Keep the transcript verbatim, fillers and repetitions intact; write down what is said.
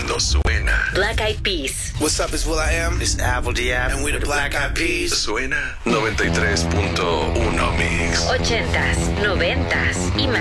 cuando suena. Black Eyed Peas. What's up, it's Will I Am. It's Apple Diab. And we're the Black Eyed Peas. Suena noventa y tres punto uno Mix. Ochentas, noventas y más.